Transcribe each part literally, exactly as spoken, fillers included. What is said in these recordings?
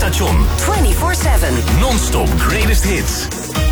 station. vierentwintig zeven. Non-stop greatest hits.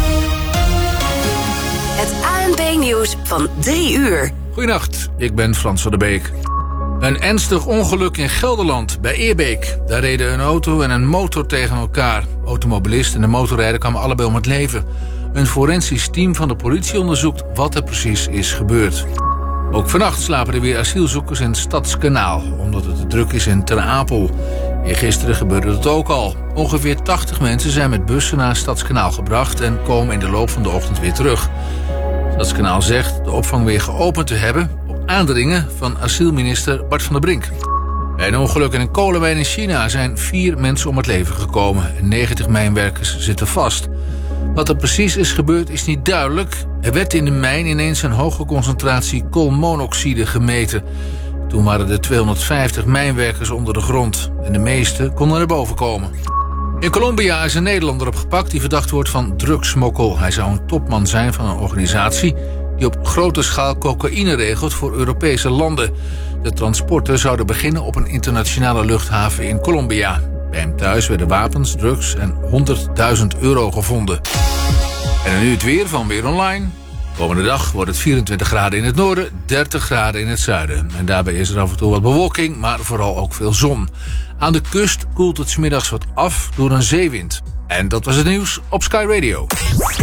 Het A N P-nieuws van drie uur. Goedenacht, ik ben Frans van der Beek. Een ernstig ongeluk in Gelderland, bij Eerbeek. Daar reden een auto en een motor tegen elkaar. Automobilist en de motorrijder kwamen allebei om het leven. Een forensisch team van de politie onderzoekt wat er precies is gebeurd. Ook vannacht slapen er weer asielzoekers in het Stadskanaal, omdat het te druk is in Ter Apel. Eergisteren gebeurde het ook al. Ongeveer tachtig mensen zijn met bussen naar het Stadskanaal gebracht en komen in de loop van de ochtend weer terug. Stadskanaal zegt de opvang weer geopend te hebben op aandringen van asielminister Bart van der Brink. Bij een ongeluk in een kolenmijn in China zijn vier mensen om het leven gekomen en negentig mijnwerkers zitten vast. Wat er precies is gebeurd is niet duidelijk. Er werd in de mijn ineens een hoge concentratie koolmonoxide gemeten. Toen waren er tweehonderdvijftig mijnwerkers onder de grond en de meeste konden naar boven komen. In Colombia is een Nederlander opgepakt die verdacht wordt van drugsmokkel. Hij zou een topman zijn van een organisatie die op grote schaal cocaïne regelt voor Europese landen. De transporten zouden beginnen op een internationale luchthaven in Colombia. Bij hem thuis werden wapens, drugs en honderdduizend euro gevonden. En nu het weer van Weer Online. Komende dag wordt het vierentwintig graden in het noorden, dertig graden in het zuiden. En daarbij is er af en toe wat bewolking, maar vooral ook veel zon. Aan de kust koelt het 's middags wat af door een zeewind. En dat was het nieuws op Sky Radio.